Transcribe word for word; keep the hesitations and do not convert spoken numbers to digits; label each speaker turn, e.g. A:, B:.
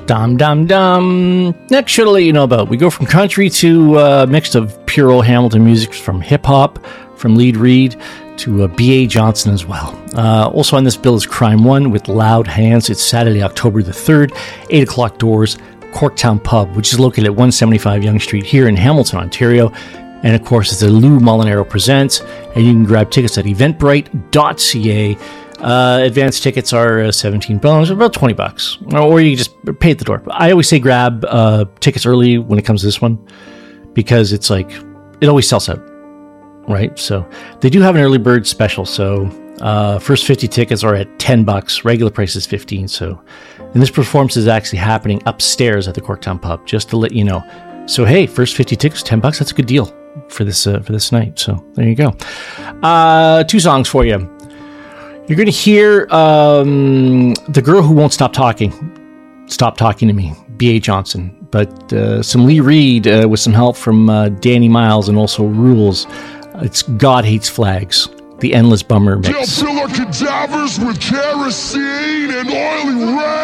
A: Dum, dum, dum. Next show to let you know about. We go from country to a uh, mix of pure old Hamilton music, from hip-hop, from Lead Reed, to uh, B A Johnson as well. Uh, also on this bill is Crime One with Loud Hands. It's Saturday, October the third, eight o'clock doors, Corktown Pub, which is located at one seventy-five Yonge Street here in Hamilton, Ontario. And of course, it's a Lou Molinaro Presents, and you can grab tickets at eventbrite dot c a. Uh, advanced tickets are uh, seventeen pounds, about twenty bucks, or you just pay at the door. I always say grab uh, tickets early when it comes to this one, because it's like, it always sells out, right? So they do have an early bird special. So uh, first fifty tickets are at ten bucks. Regular price is fifteen. So, and this performance is actually happening upstairs at the Corktown Pub, just to let you know. So hey, first fifty tickets, ten bucks. That's a good deal for this uh, for this night. So there you go. Uh, two songs for you. You're going to hear um, The Girl Who Won't Stop Talking. Stop Talking to Me, B A Johnson. But uh, some Lee Reed uh, with some help from uh, Danny Miles and also Rules. It's God Hates Flags, the Endless Bummer mix.
B: They'll fill our cadavers with kerosene and oily rain.